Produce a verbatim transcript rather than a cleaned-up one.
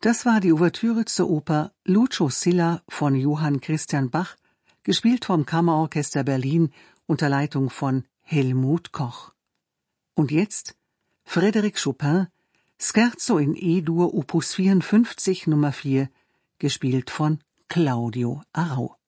Das war die Ouvertüre zur Oper Lucio Silla von Johann Christian Bach, gespielt vom Kammerorchester Berlin unter Leitung von Helmut Koch. Und jetzt Frédéric Chopin, Scherzo in E-Dur Opus vierundfünfzig Nummer vier, gespielt von Claudio Arrau.